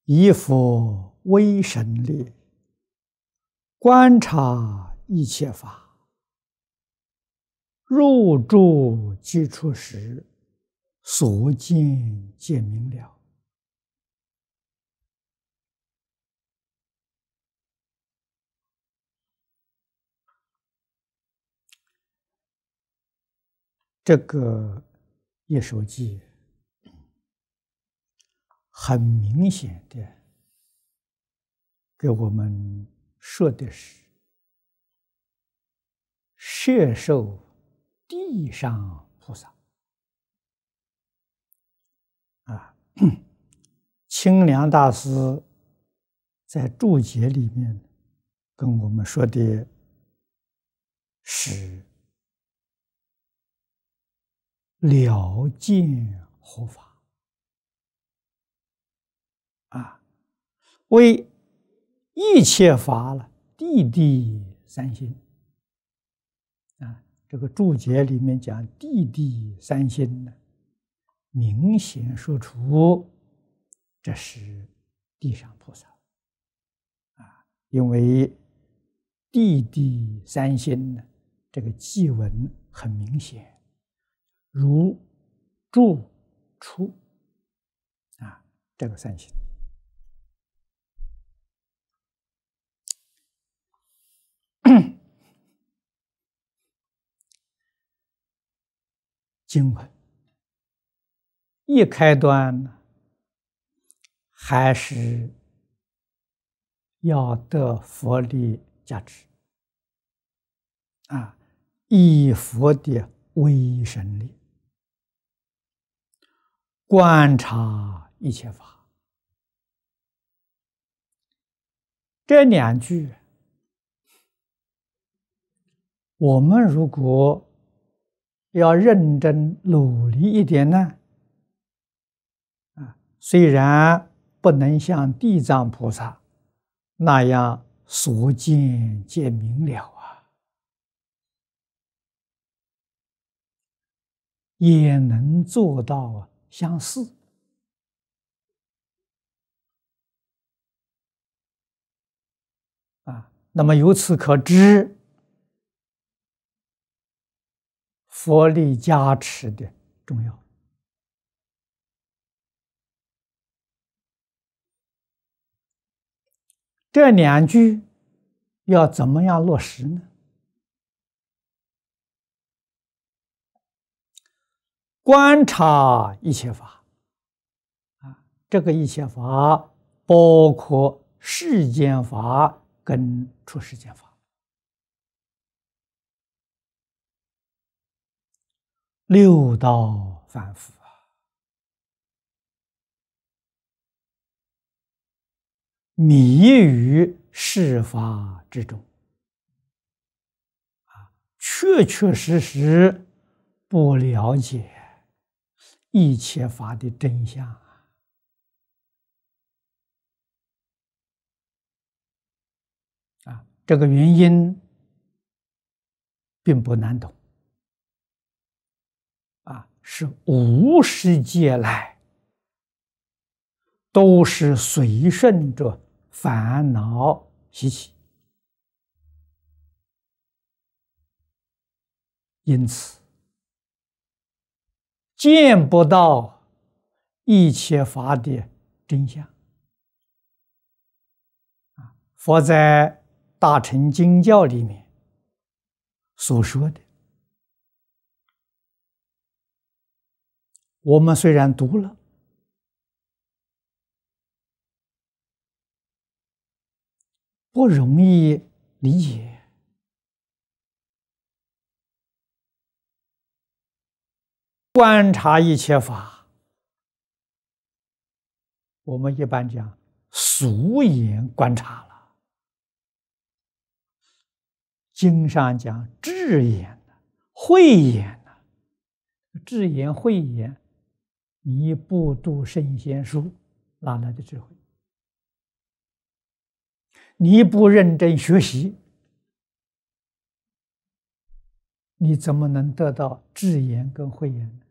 以佛为神力，观察一切法，入住即出时，所见皆明了。这个一首偈很明显的给我们说的是摄受地上菩萨清凉大师在注解里面跟我们说的是了见佛法为一切法了，地地三心这个注解里面讲地地三心呢，明显说出这是地上菩萨因为地地三心呢，这个偈文很明显，如住出这个三心。经文一开端呢，还是要得佛力加持以佛的威神力观察一切法。这两句我们如果要认真努力一点呢，虽然不能像地藏菩萨那样所见皆明了也能做到相似那么由此可知佛力加持的重要。这两句要怎么样落实呢？观察一切法这个一切法包括世间法跟出世间法。六道凡夫迷于世法之中确确实实不了解一切法的真相这个原因并不难懂是无始劫来都是随顺着烦恼习气，因此见不到一切法的真相佛在大乘经教里面所说的，我们虽然读了，不容易理解。观察一切法，我们一般讲俗眼观察了，经上讲智眼、慧眼智眼、慧眼，你不读圣贤书，哪来的智慧？你不认真学习，你怎么能得到智眼跟慧眼呢？